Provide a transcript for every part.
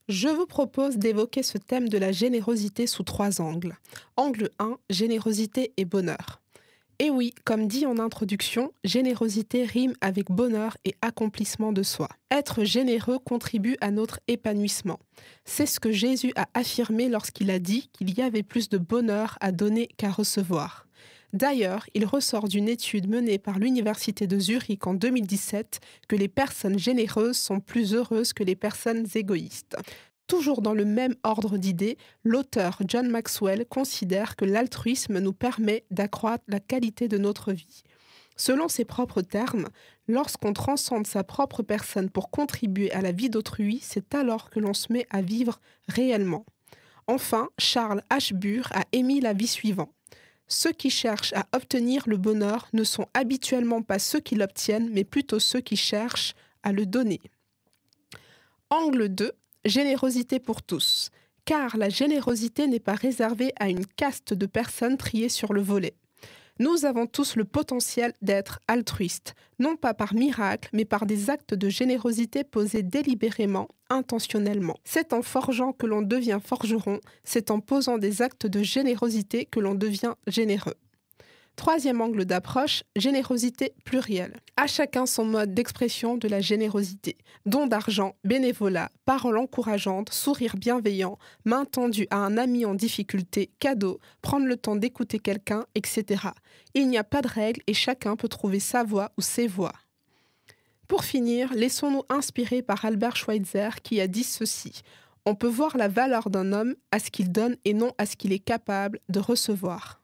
Je vous propose d'évoquer ce thème de la générosité sous 3 angles. Angle 1, générosité et bonheur. Et oui, comme dit en introduction, générosité rime avec bonheur et accomplissement de soi. Être généreux contribue à notre épanouissement. C'est ce que Jésus a affirmé lorsqu'il a dit qu'il y avait plus de bonheur à donner qu'à recevoir. D'ailleurs, il ressort d'une étude menée par l'Université de Zurich en 2017 que les personnes généreuses sont plus heureuses que les personnes égoïstes. Toujours dans le même ordre d'idées, l'auteur John Maxwell considère que l'altruisme nous permet d'accroître la qualité de notre vie. Selon ses propres termes, lorsqu'on transcende sa propre personne pour contribuer à la vie d'autrui, c'est alors que l'on se met à vivre réellement. Enfin, Charles H. Burr a émis l'avis suivant. Ceux qui cherchent à obtenir le bonheur ne sont habituellement pas ceux qui l'obtiennent, mais plutôt ceux qui cherchent à le donner. Angle 2. Générosité pour tous. Car la générosité n'est pas réservée à une caste de personnes triées sur le volet. Nous avons tous le potentiel d'être altruistes, non pas par miracle, mais par des actes de générosité posés délibérément, intentionnellement. C'est en forgeant que l'on devient forgeron, c'est en posant des actes de générosité que l'on devient généreux. Troisième angle d'approche, générosité plurielle. À chacun son mode d'expression de la générosité. Don d'argent, bénévolat, paroles encourageantes, sourire bienveillant, main tendue à un ami en difficulté, cadeau, prendre le temps d'écouter quelqu'un, etc. Il n'y a pas de règle et chacun peut trouver sa voie ou ses voies. Pour finir, laissons-nous inspirer par Albert Schweitzer qui a dit ceci. On peut voir la valeur d'un homme à ce qu'il donne et non à ce qu'il est capable de recevoir.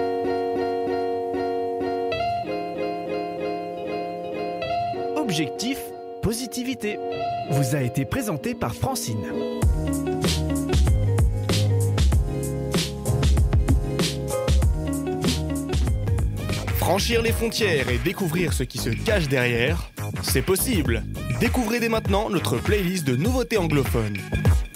Objectif positivité vous a été présenté par Francine. Franchir les frontières et découvrir ce qui se cache derrière, c'est possible. Découvrez dès maintenant notre playlist de nouveautés anglophones.